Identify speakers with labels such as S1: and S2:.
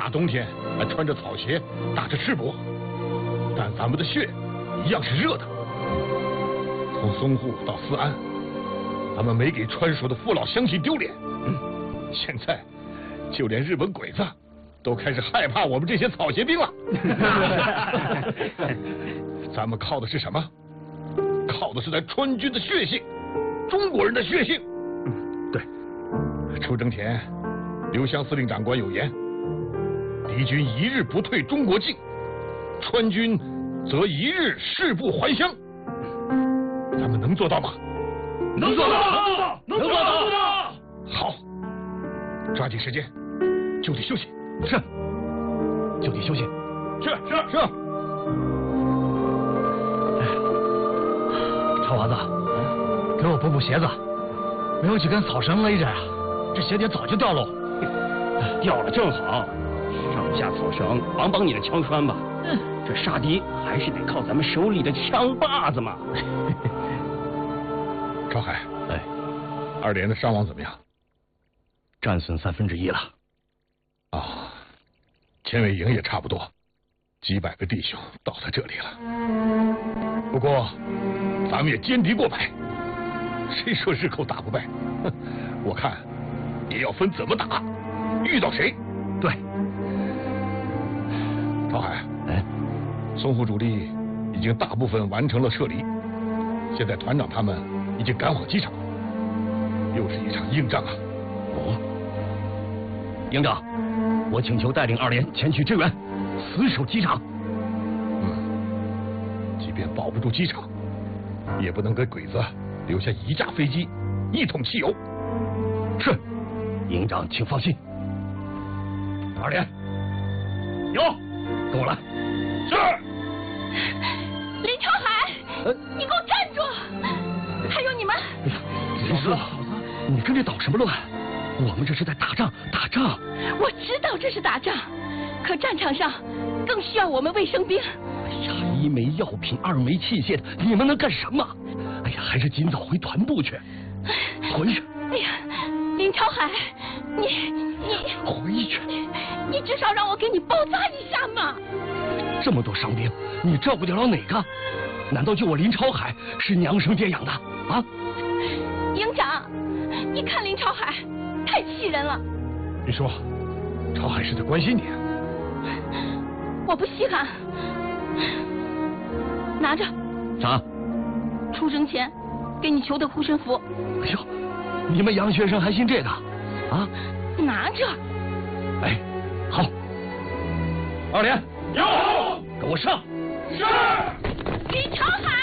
S1: 大冬天还穿着草鞋，打着赤膊，但咱们的血一样是热的。从淞沪到思安，咱们没给川蜀的父老乡亲丢脸。现在就连日本鬼子都开始害怕我们这些草鞋兵了。咱们靠的是什么？靠的是咱川军的血性，中国人的血性。
S2: 对。
S1: 出征前，刘湘司令长官有言：敌军一日不退中国境，川军则一日誓不还乡。咱们能做到吗？
S2: 能做到，能做到。
S1: 好，抓紧时间，就地休息。
S2: 是，就地休息。
S1: 是。
S2: 臭娃子，给我补补鞋子，没有几根草绳勒着呀，这鞋底早就掉喽。
S3: 掉了正好，上下草绳帮你的枪栓吧。这杀敌还是得靠咱们手里的枪把子嘛。
S1: 朝海，
S2: 哎
S1: ，2连的伤亡怎么样？
S2: 战损1/3了。
S1: 啊，前卫营也差不多，几百个弟兄倒在这里了。不过，咱们也歼敌过百，谁说日寇打不败？我看也要分怎么打，遇到谁。
S2: 对。
S1: 朝海，
S2: 哎，
S1: 淞沪主力已经大部分完成了撤离，现在团长他们已经赶往机场，又是一场硬仗啊！
S2: 营长，我请求带领2连前去支援，死守机场。
S1: 即便保不住机场，也不能给鬼子留下1架飞机、1桶汽油。
S2: 是，营长请放心。2连，有，跟我来。
S1: 是。
S4: 林朝海，你给我站住！还有你们！
S2: 哎呀，林叔，你跟这捣什么乱？我们这是在打仗，打仗。
S4: 我知道这是打仗，可战场上更需要我们卫生兵。
S2: 哎呀，1枚药品，2枚器械的，你们能干什么？哎呀，还是尽早回团部去。回去。
S4: 哎呀，林朝海，你
S2: 回去。
S4: 你至少让我给你包扎一下嘛。
S2: 这么多伤兵，你照顾得了哪个？难道就我林朝海是娘生爹养的啊？
S4: 营长，你看林朝海太气人了。
S1: 你说，朝海是在关心你啊？
S4: 我不稀罕。拿着。
S2: 啥？
S4: 出征前给你求的护身符。
S2: 哎呦，你们洋学生还信这个啊？
S4: 拿着。
S2: 哎，好。2连，
S1: 有，
S2: 给我上。
S1: 是。
S4: 林朝海。